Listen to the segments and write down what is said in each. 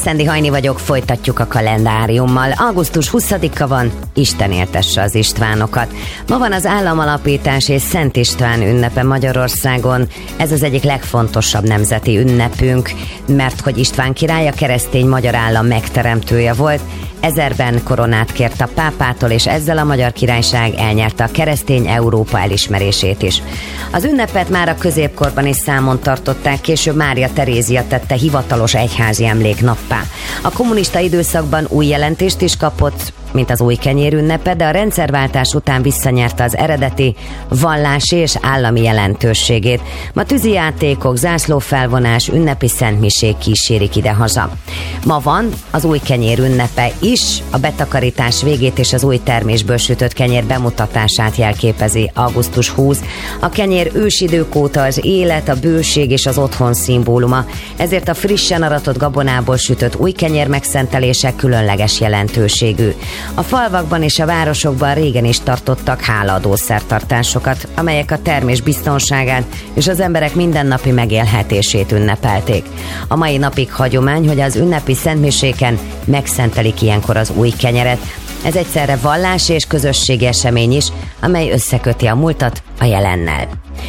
Szendi Hajni vagyok, folytatjuk a kalendáriummal. Augusztus 20-a van, Isten éltesse az Istvánokat. Ma van az államalapítás és Szent István ünnepe Magyarországon. Ez az egyik legfontosabb nemzeti ünnepünk, mert hogy István király a keresztény magyar állam megteremtője volt. 1000-ben koronát kért a pápától, és ezzel a Magyar Királyság elnyerte a keresztény Európa elismerését is. Az ünnepet már a középkorban is számon tartották, később Mária Terézia tette hivatalos egyházi emléknappá. A kommunista időszakban új jelentést is kapott, mint az új kenyér ünnepe, de a rendszerváltás után visszanyerte az eredeti vallási és állami jelentőségét. Ma tűzijátékok, zászlófelvonás, ünnepi szentmisék kísérik idehaza. Ma van az új kenyér ünnepe is, a betakarítás végét és az új termésből sütött kenyér bemutatását jelképezi augusztus 20. A kenyér ősidők óta az élet, a bőség és az otthon szimbóluma, ezért a frissen aratott gabonából sütött új kenyér megszentelése különleges jelentőségű. A falvakban és a városokban régen is tartottak hálaadó szertartásokat, amelyek a termés biztonságát és az emberek mindennapi megélhetését ünnepelték. A mai napig hagyomány, hogy az ünnepi szentmiséken megszentelik ilyenkor az új kenyeret. Ez egyszerre vallási és közösségi esemény is, amely összeköti a múltat a jelennel.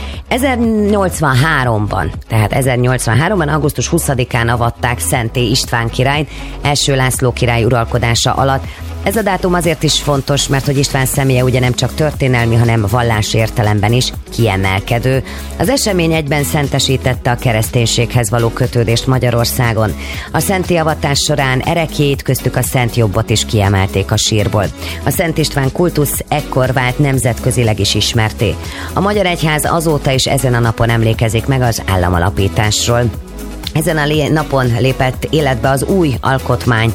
1083-ban, augusztus 20-án avatták Szentté István királyt, első László király uralkodása alatt. Ez a dátum azért is fontos, mert hogy István személye ugye nem csak történelmi, hanem vallási értelemben is kiemelkedő. Az esemény egyben szentesítette a kereszténységhez való kötődést Magyarországon. A szentté avatás során ereklyét, köztük a Szent Jobbot is kiemelték a sírból. A Szent István kultusz ekkor vált nemzetközileg is ismerté. A Magyar Egyház azóta is ezen a napon emlékezik meg az államalapításról. Ezen a napon lépett életbe az új alkotmány.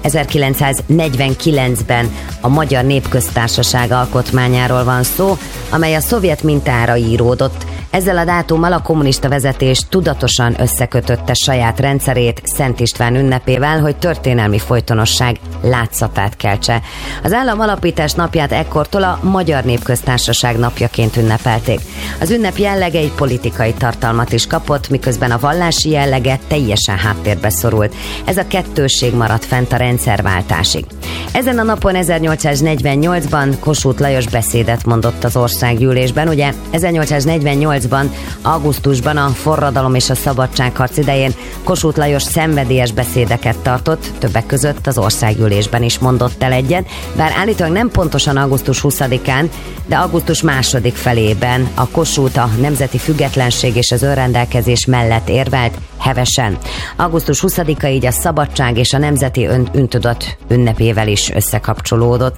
1949-ben a Magyar Népköztársaság alkotmányáról van szó, amely a szovjet mintára íródott. Ezzel a dátummal a kommunista vezetés tudatosan összekötötte saját rendszerét Szent István ünnepével, hogy történelmi folytonosság látszatát keltse. Az államalapítás napját ekkortól a Magyar Népköztársaság napjaként ünnepelték. Az ünnep jellege egy politikai tartalmat is kapott, miközben a vallási jellege teljesen háttérbe szorult. Ez a kettősség maradt fent a rendszerváltásig. Ezen a napon 1848-ban Kossuth Lajos beszédet mondott az országgyűlésben. Ugye 1848-ban, augusztusban a forradalom és a szabadságharc idején Kossuth Lajos szenvedélyes beszédeket tartott, többek között az országgyűlésben is mondott el egyet, bár állítólag nem pontosan augusztus 20-án, de augusztus második felében a Kossuth a nemzeti függetlenség és az önrendelkezés mellett érvelt hevesen. Augusztus 20-a így a szabadság és a nemzeti öntudat ünnepével is összekapcsolódott.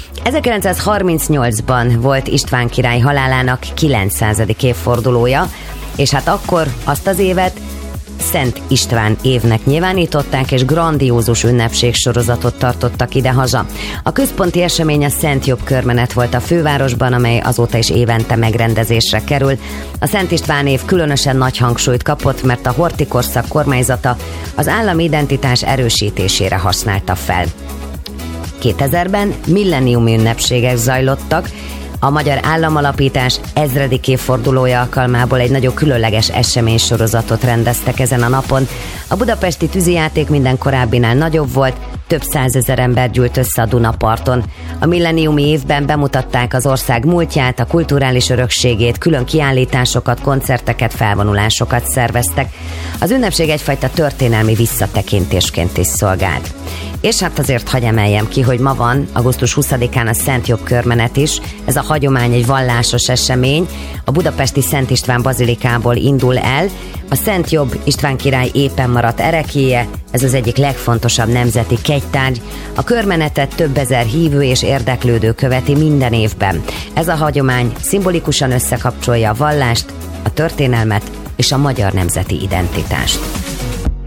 1938-ban volt István király halálának 900. évfordulója, és hát akkor azt az évet Szent István évnek nyilvánították, és grandiózus ünnepségsorozatot tartottak idehaza. A központi esemény a Szent Jobb körmenet volt a fővárosban, amely azóta is évente megrendezésre kerül. A Szent István év különösen nagy hangsúlyt kapott, mert a Horthy korszak kormányzata az állami identitás erősítésére használta fel. 2000-ben millenniumi ünnepségek zajlottak. A magyar államalapítás 1000. évfordulója alkalmából egy nagyon különleges eseménysorozatot rendeztek ezen a napon. A budapesti tűzijáték minden korábbinál nagyobb volt, több százezer ember gyűlt össze a Dunaparton. A millenniumi évben bemutatták az ország múltját, a kulturális örökségét, külön kiállításokat, koncerteket, felvonulásokat szerveztek. Az ünnepség egyfajta történelmi visszatekintésként is szolgált. És hát azért hadd emeljem ki, hogy ma van, augusztus 20-án a Szent Jobb körmenet is. Ez a hagyomány egy vallásos esemény. A budapesti Szent István bazilikából indul el. A Szent Jobb István király éppen maradt ereklyéje, ez az egyik legfontosabb nemzeti kegytárgy. A körmenetet több ezer hívő és érdeklődő követi minden évben. Ez a hagyomány szimbolikusan összekapcsolja a vallást, a történelmet és a magyar nemzeti identitást.